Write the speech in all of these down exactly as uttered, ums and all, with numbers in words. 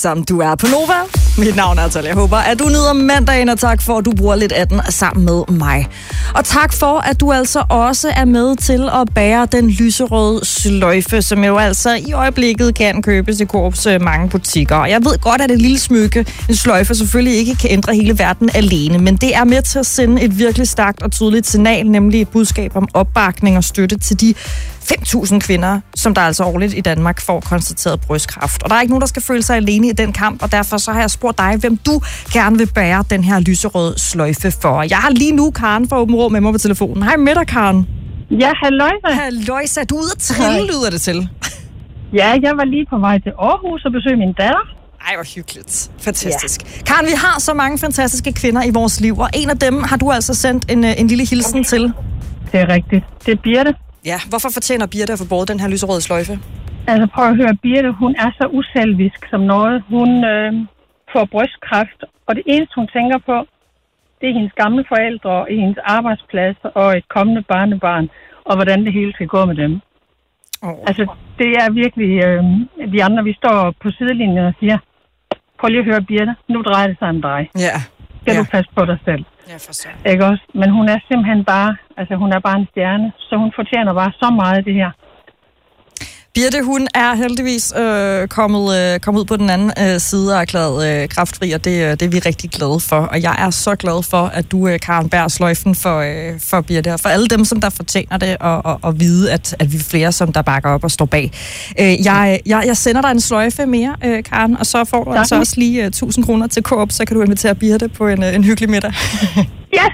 Sammen du er på Nova. Mit navn er Tal. Jeg håber, at du nyder mandagen, og tak for, at du bruger lidt af den sammen med mig. Og tak for, at du altså også er med til at bære den lyserøde sløjfe, som jo altså i øjeblikket kan købes i Coops mange butikker. Og jeg ved godt, at et lille smykke, en sløjfe, selvfølgelig ikke kan ændre hele verden alene, men det er med til at sende et virkelig stærkt og tydeligt signal, nemlig et budskab om opbakning og støtte til de fem tusind kvinder, som der altså årligt i Danmark får konstateret brystkræft. Og der er ikke nogen, der skal føle sig alene i den kamp, og derfor så har jeg spurgt dig, hvem du gerne vil bære den her lyserøde sløjfe for. Jeg har lige nu Karen fra Åben Rå med mig på telefonen. Hej med dig, Karen. Ja, halløjsa. Halløjsa. Du er ude at trille, lyder det til. Ja, jeg var lige på vej til Aarhus og besøgte min datter. Ej, hvor hyggeligt. Fantastisk. Ja. Karen, vi har så mange fantastiske kvinder i vores liv, og en af dem har du altså sendt en, en lille hilsen til. Det er rigtigt. Det er Birte. Ja, hvorfor fortjener Birte at få båret den her lyserøde sløjfe? Altså prøv at høre, Birte, hun er så uselvisk som noget. Hun øh, får brystkræft, og det eneste, hun tænker på, det er hendes gamle forældre og hendes arbejdsplads og et kommende barnebarn, og hvordan det hele skal gå med dem. Oh. Altså, det er virkelig, øh, de andre, vi står på sidelinjen og siger, prøv lige at høre, Birte, nu drejer det sig om dig. Ja. Skal ja. du passe på dig selv? Ja, for så. Ikke også? Men hun er simpelthen bare, altså hun er bare en stjerne, så hun fortjener bare så meget af det her. Birte, hun er heldigvis øh, kommet, øh, kommet ud på den anden øh, side og erklæret øh, kræftfri, og det, øh, det er vi rigtig glade for. Og jeg er så glad for, at du, øh, Karen, bærer sløjfen for, øh, for Birte, og for alle dem, som der fortjener det, og, og, og vide, at, at vi er flere, som der bakker op og står bag. Øh, jeg, jeg, jeg sender dig en sløjfe mere, øh, Karen, og så får du tak. altså også lige uh, tusind kroner til Coop, så kan du invitere Birte på en, uh, en hyggelig middag. Yes!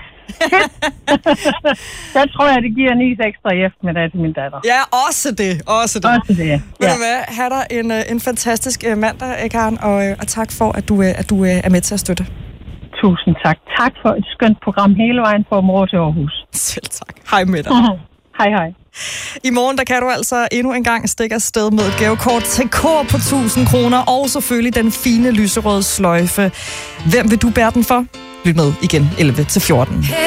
Så tror jeg, det giver en is ekstra i eftermiddag til min datter. Ja, også det. Også det. Også det, ja. Ved du hvad? Ha' dig en, en fantastisk mandag, Karen, og, og tak for, at du, at du er med til at støtte. Tusind tak. Tak for et skønt program hele vejen fra Åben Rå til Aarhus. Selv tak. Hej med dig. Hej, hej. I morgen der kan du altså endnu en gang stikke afsted med et gavekort til Coop på tusind kroner, og selvfølgelig den fine lyserøde sløjfe. Hvem vil du bære den for? Lyt med igen elleve til fjorten.